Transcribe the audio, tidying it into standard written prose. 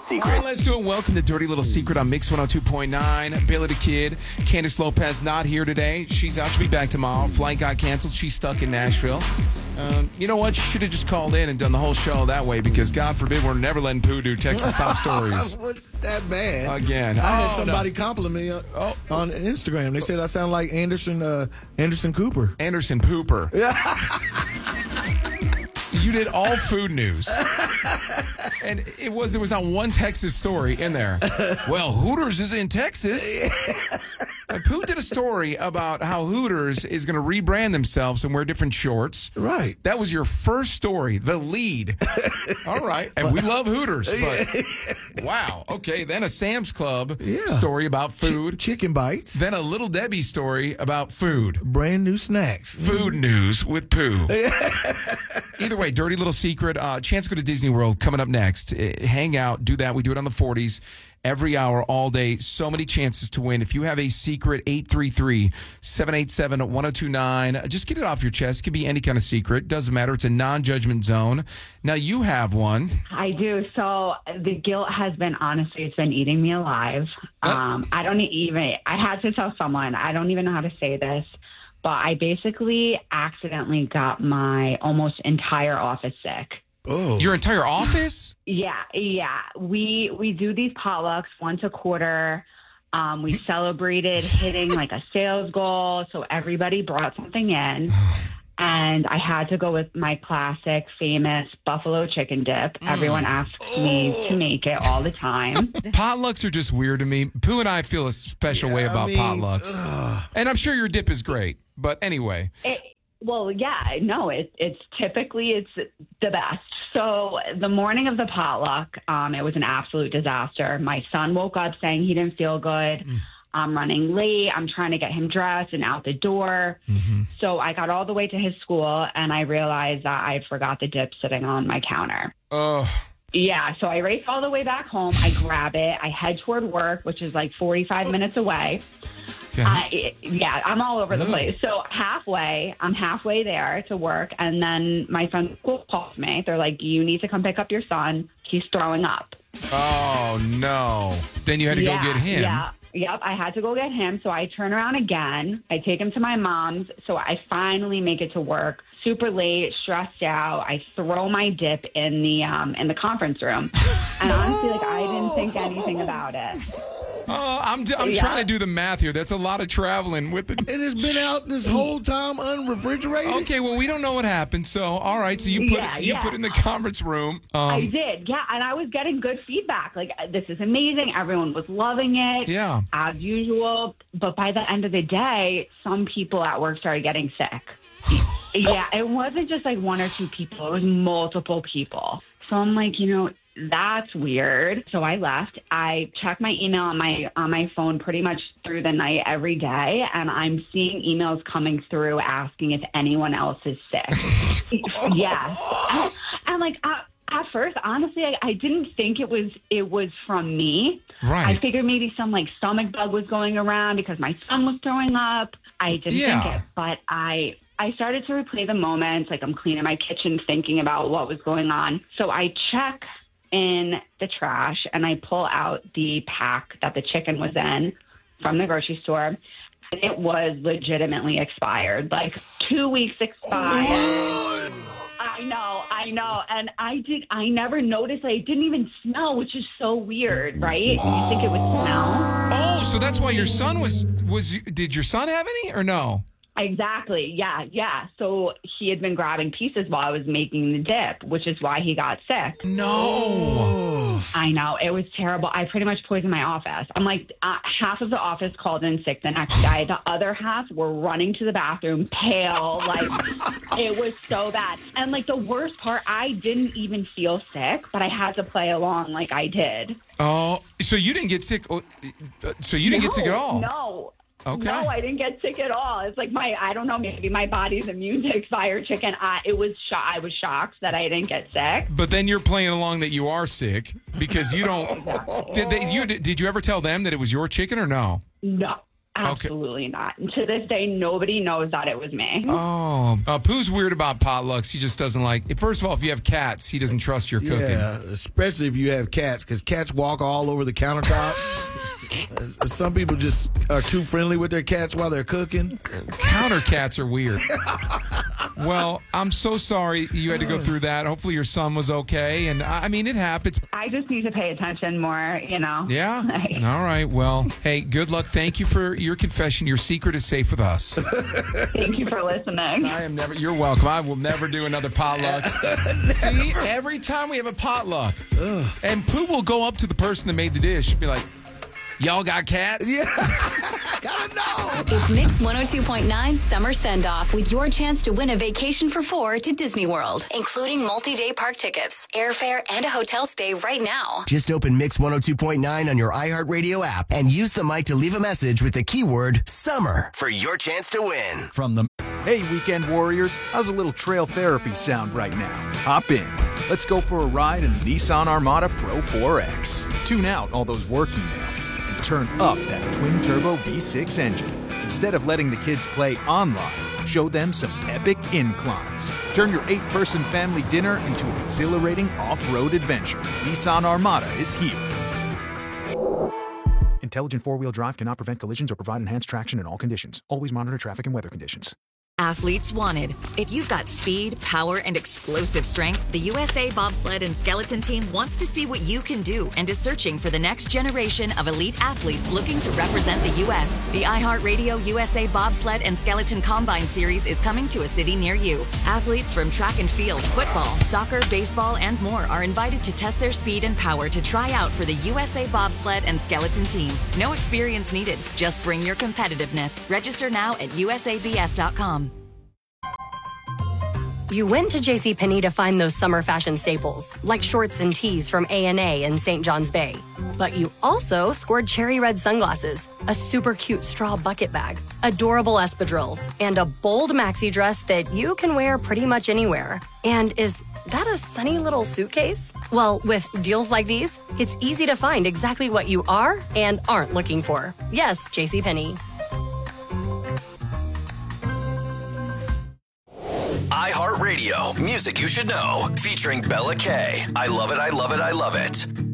Secret. All right, let's do it. Welcome to Dirty Little Secret on Mix 102.9. Billy the Kid. Candace Lopez not here today. She's out. She'll be back tomorrow. Flight got canceled. She's stuck in Nashville. You know what? She should have just called in and done the whole show that way because, God forbid, we're never letting Pooh do Texas Top Stories. What's that bad? Again. I had somebody compliment me on Instagram. They said I sound like Anderson Cooper. Anderson Pooper. Yeah. You did all food news. And there was not one Texas story in there. Well, Hooters is in Texas. And Pooh did a story about how Hooters is going to rebrand themselves and wear different shorts. Right. That was your first story, the lead. All right. And we love Hooters. But wow. Okay. Then a Sam's Club story about food. Chicken bites. Then a Little Debbie story about food. Brand new snacks. Food news with Pooh. Either way, Dirty Little Secret. Chance to go to Disney World coming up next. Hang out. Do that. We do it on the 40s. Every hour, all day. So many chances to win. If you have a secret, 833-787-1029. Just get it off your chest. It could be any kind of secret. Doesn't matter. It's a non-judgment zone. Now, you have one. I do. So the guilt has been, honestly, it's been eating me alive. I had to tell someone, I don't even know how to say this, but I basically accidentally got my almost entire office sick. Oh. Your entire office? Yeah. We do these potlucks once a quarter. We celebrated hitting like a sales goal, so everybody brought something in. And I had to go with my classic, famous buffalo chicken dip. Everyone asks me to make it all the time. Potlucks are just weird to me. Pooh and I feel a special way about potlucks. And I'm sure your dip is great. But anyway. It's typically the best. So the morning of the potluck, it was an absolute disaster. My son woke up saying he didn't feel good. I'm running late. I'm trying to get him dressed and out the door. Mm-hmm. So I got all the way to his school and I realized that I forgot the dip sitting on my counter. Yeah, so I race all the way back home. I grab it. I head toward work, which is like 45 minutes away. I'm all over the place. So I'm halfway there to work, and then my son's school calls me. They're like, you need to come pick up your son. He's throwing up. Oh, no. Then you had to go get him. Yeah. Yep, I had to go get him. So I turn around again. I take him to my mom's. So I finally make it to work. Super late, stressed out. I throw my dip in the conference room. And honestly, I didn't think anything about it. I'm trying to do the math here. That's a lot of traveling with it. And it's been out this whole time unrefrigerated? Okay, well, we don't know what happened. So, all right. So you put it in the conference room. I did, yeah. And I was getting good feedback. Like, this is amazing. Everyone was loving it. Yeah. As usual. But by the end of the day, some people at work started getting sick. Yeah, it wasn't just like one or two people. It was multiple people. So I'm like, that's weird. So I left. I check my email on my phone pretty much through the night every day, and I'm seeing emails coming through asking if anyone else is sick. Yeah. And like at first, honestly, I didn't think it was from me. Right. I figured maybe some like stomach bug was going around because my son was throwing up. I didn't think it, but I started to replay the moments. Like I'm cleaning my kitchen, thinking about what was going on. So I check in the trash and I pull out the pack that the chicken was in from the grocery store. It was legitimately expired, like 2 weeks expired. What? I know. And I never noticed. I didn't even smell, which is so weird, right? You think it would smell? Oh, so that's why your son was did your son have any or no? Exactly. Yeah. So he had been grabbing pieces while I was making the dip, which is why he got sick. No. I know. It was terrible. I pretty much poisoned my office. I'm like, half of the office called in sick the next day. The other half were running to the bathroom, pale. Like, it was so bad. And like the worst part, I didn't even feel sick, but I had to play along like I did. Oh, so you didn't get sick? So you didn't get sick at all? No. Okay. No, I didn't get sick at all. It's like I don't know, maybe my body's immune to expired chicken. I was shocked that I didn't get sick. But then you're playing along that you are sick because you don't. Did you ever tell them that it was your chicken or no? No. Absolutely not. And to this day, nobody knows that it was me. Oh, Pooh's weird about potlucks. He just doesn't like. First of all, if you have cats, he doesn't trust your cooking. Yeah, especially if you have cats, because cats walk all over the countertops. Some people just are too friendly with their cats while they're cooking. Counter cats are weird. Well, I'm so sorry you had to go through that. Hopefully your son was okay. And I mean, it happens. I just need to pay attention more, you know. Yeah? All right. Well, hey, good luck. Thank you for your confession. Your secret is safe with us. Thank you for listening. You're welcome. I will never do another potluck. See, every time we have a potluck, and Pooh will go up to the person that made the dish and be like, y'all got cats? Yeah. Gotta know. It's Mix 102.9 Summer Send-Off with your chance to win a vacation for 4 to Disney World, including multi-day park tickets, airfare, and a hotel stay right now. Just open Mix 102.9 on your iHeartRadio app and use the mic to leave a message with the keyword SUMMER for your chance to win. Hey, weekend warriors, how's a little trail therapy sound right now? Hop in. Let's go for a ride in the Nissan Armada Pro 4X. Tune out all those work emails and turn up that twin-turbo V6 engine. Instead of letting the kids play online, show them some epic inclines. Turn your 8-person family dinner into an exhilarating off-road adventure. Nissan Armada is here. Intelligent four-wheel drive cannot prevent collisions or provide enhanced traction in all conditions. Always monitor traffic and weather conditions. Athletes wanted. If you've got speed, power, and explosive strength, the USA Bobsled and Skeleton Team wants to see what you can do and is searching for the next generation of elite athletes looking to represent the U.S. The iHeartRadio USA Bobsled and Skeleton Combine Series is coming to a city near you. Athletes from track and field, football, soccer, baseball, and more are invited to test their speed and power to try out for the USA Bobsled and Skeleton Team. No experience needed. Just bring your competitiveness. Register now at usabs.com. You went to JCPenney to find those summer fashion staples, like shorts and tees from A&A in St. John's Bay. But you also scored cherry red sunglasses, a super cute straw bucket bag, adorable espadrilles, and a bold maxi dress that you can wear pretty much anywhere. And is that a sunny little suitcase? Well, with deals like these, it's easy to find exactly what you are and aren't looking for. Yes, JCPenney. iHeartRadio, music you should know, featuring Bella K. I love it, I love it, I love it.